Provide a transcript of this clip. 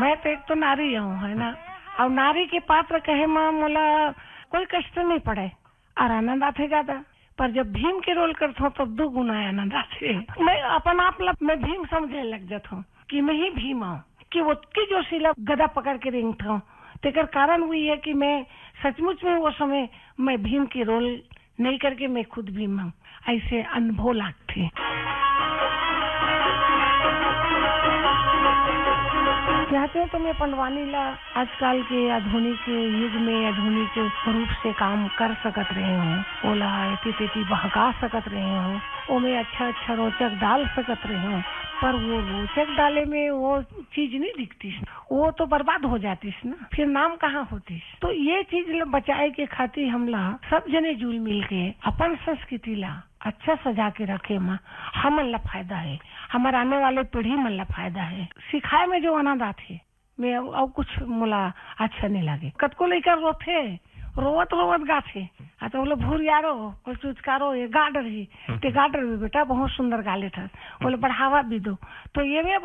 मैं तो एक तो नारी हूँ, है ना, और नारी के पात्र कहे माँ मोला कोई कष्ट नहीं पड़े और आनंद आते ज्यादा। पर जब भीम के रोल करता हूँ तब 2 गुना आनंद आते। मैं अपन आप मैं भीम समझने लग जाता हूँ कि मैं ही भीम हूँ, कि वो की जो शिला गदा पकड़ के रेंगता हूँ। तेकर कारण हुई है कि मैं सचमुच में वो समय मैं भीम की रोल नहीं करके मैं खुद भीम हूँ, ऐसे अनुभव लागते। चाहते हो तो मैं पंडवानी ला आजकल के आधुनिक युग में आधुनिक रूप से काम कर सकत रहे हूँ, ओला एती तेती बहका सकत रहे हूँ, वो मैं अच्छा अच्छा रोचक डाल सकत रहे हूँ। पर वो रोचक डाले में वो चीज नहीं दिखती, वो तो बर्बाद हो जाती ना, फिर नाम कहाँ होती। तो ये चीज बचाए के खातिर हमला सब जने जुल मिल के अपन संस्कृति ला अच्छा सजा के रखे माँ, हमन ला फायदा है, हमारे आने वाले पीढ़ी मन ला फायदा है। सिखाए में जो आनंद आथे मैं अब कुछ मोला अच्छा नहीं लगे। कतको लेकर रोथे रोवत रोवत गाथे, तो बोले भूर यारो कुछ उचकारो ये गार्डर ही ते गार्डर भी बेटा बहुत सुंदर गा लेता, बोले बढ़ावा भी दो। तो ये